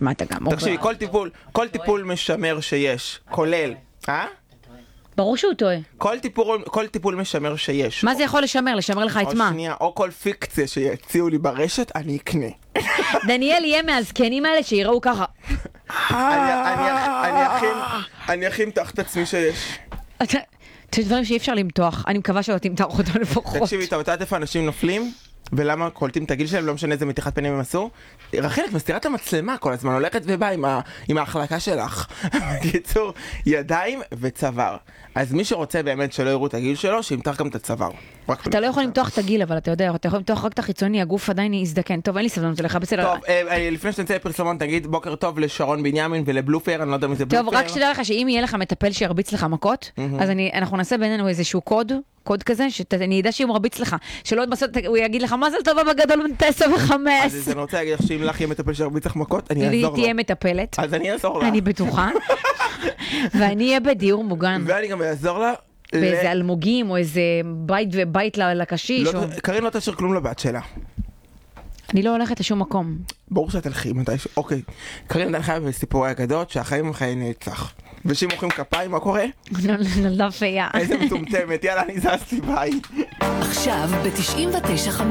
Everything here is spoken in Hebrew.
מה אתה גם... תקשיבי, כל טיפול משמר שיש, כולל... ברור שהוא טועה. כל טיפול משמר שיש. מה זה יכול לשמר? לשמר לך את מה? או שנייה, או כל פיקציה שיציעו לי ברשת, אני אקנה. דניאל יהיה מהזקנים האלה שיראו ככה. אני הכי מתח את עצמי שיש. זה דברים שאי אפשר למתוח. אני מקווה שלא תמתח אותו לפחות. תקשיבי, אתה יודעת איפה אנשים נופלים? ולמה קולטים את הגיל שלהם, לא משנה איזה מתיחת פנים הם עשו? רחל, את מסתירה את המצלמה כל הזמן, הולכת ובאה עם ההחלקה שלך. בקיצור, ידיים וצוואר. אז מי שרוצה באמת שלא יראו את הגיל שלו, שימתח גם את הצוואר. אתה לא יכול למתוח את הגיל, אבל אתה יודע, אתה יכול למתוח רק את החיצוני, הגוף עדיין יזדקן. טוב, אין לי סבלנות אליך, בסדר. טוב, לפני שנצא לפרסומות, תגיד בוקר טוב לשרון בנימין ולבלופר, אני לא יודע מי זה בלופר. טוב, רק שתדע לך שאם יהיה לך מטפל שירביץ לך מכות, אז אנחנו נעשה בינינו איזשהו קוד כזה, שאני ידע שהוא מרביץ לך, שלא בסוף הוא יגיד לך, מה זה טובה בגדול בין 9 ו5? אז אני רוצה להגיד לך שאם לך יהיה מטפל שירביץ לך מכות, אני אעזור לו. לי תהיה מטפלת. אז אני אעזור לה. אני בטוחה. ואני אהיה בדיור מוגן. ואני גם אעזור לה. באיזה אלמוגים, או איזה בית לקשיש. קרין לא תשאיר כלום לבת שלה. אני לא הולכת לשום מקום. ברור שאת הלכי מתישהו. אוקיי. קרין נתן חיה בסיפורי אגדות שהחיים הם חיי נצח. ושאם מוחאים כפיים, מה קורה? נולדה פייה. איזה מטומטמת. יאללה, אני זזתי, ביי. עכשיו ב-99.5